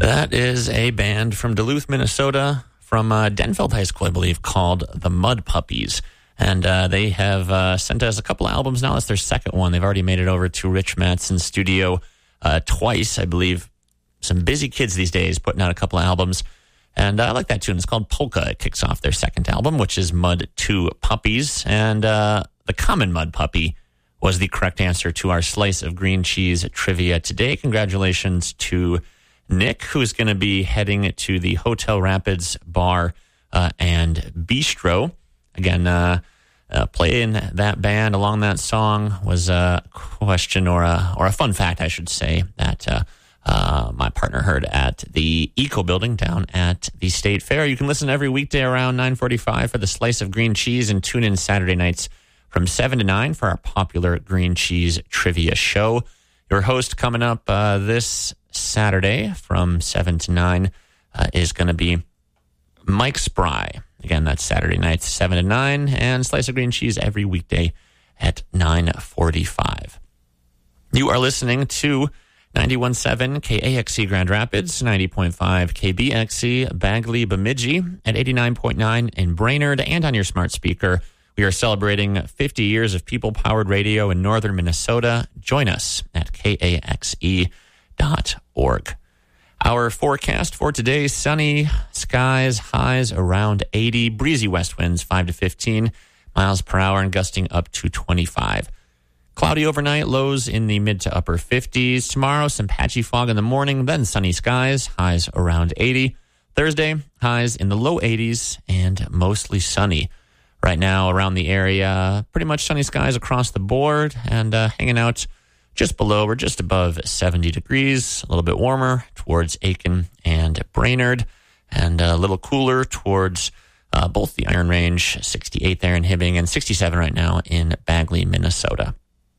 That is a band from Duluth, Minnesota, from Denfeld High School, I believe, called the Mud Puppies. And they have sent us a couple albums now. That's their second one. They've already made it over to Rich Matson's studio twice, I believe. Some busy kids these days putting out a couple of albums. And I like that tune. It's called Polka. It kicks off their second album, which is Mud 2 Puppies. And the common mud puppy was the correct answer to our Slice of Green Cheese trivia today. Congratulations to Nick, who's going to be heading to the Hotel Rapids Bar and Bistro. Again, playing that band along that song was a question or a fun fact, I should say, that my partner heard at the Eco Building down at the State Fair. You can listen every weekday around 9:45 for the Slice of Green Cheese, and tune in Saturday nights from 7 to 9 for our popular green cheese trivia show. Your host coming up this Saturday from 7 to 9 is going to be Mike Spry. Again, that's Saturday nights, 7 to 9, and Slice of Green Cheese every weekday at 9:45. You are listening to 91.7 KAXE Grand Rapids, 90.5 KBXE Bagley Bemidji, at 89.9 in Brainerd, and on your smart speaker. We are celebrating 50 years of people-powered radio in northern Minnesota. Join us at KAXE.org. Our forecast for today: sunny skies, highs around 80, breezy west winds 5 to 15 miles per hour and gusting up to 25. Cloudy overnight, lows in the mid to upper 50s. Tomorrow, some patchy fog in the morning, then sunny skies, highs around 80. Thursday, highs in the low 80s and mostly sunny. Right now, around the area, pretty much sunny skies across the board, and hanging out just below or just above 70 degrees, a little bit warmer towards Aiken and Brainerd, and a little cooler towards both the Iron Range, 68 there in Hibbing, and 67 right now in Bagley, Minnesota.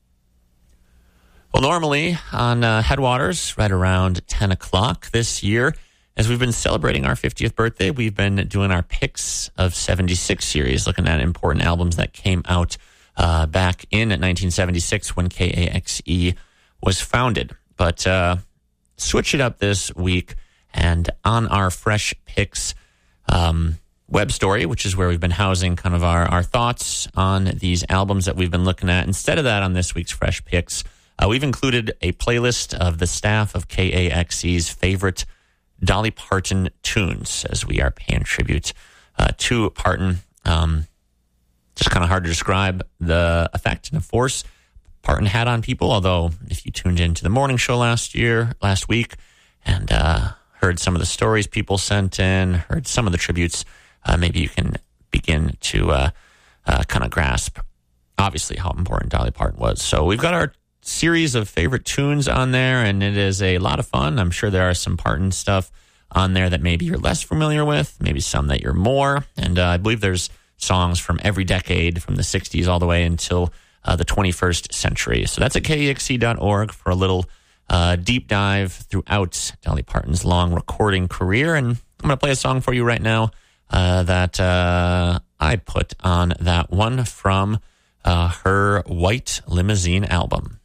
Well, normally on Headwaters, right around 10 o'clock this year, as we've been celebrating our 50th birthday, we've been doing our Picks of 76 series, looking at important albums that came out back in 1976 when KAXE was founded. But switch it up this week, and on our Fresh Picks web story, which is where we've been housing kind of our thoughts on these albums that we've been looking at, instead of that, on this week's Fresh Picks, we've included a playlist of the staff of KAXE's favorite Dolly Parton tunes, as we are paying tribute to Parton. Just kind of hard to describe the effect and the force Parton had on people, although if you tuned into the morning show last week, and heard some of the stories people sent in, heard some of the tributes, maybe you can begin to kind of grasp, obviously, how important Dolly Parton was. So we've got our series of favorite tunes on there, and it is a lot of fun. I'm sure there are some Parton stuff on there that maybe you're less familiar with, maybe some that you're more, and I believe there's songs from every decade, from the 60s all the way until the 21st century. So that's at KAXE.org for a little deep dive throughout Dolly Parton's long recording career. And I'm going to play a song for you right now that I put on that one from her White Limousine album.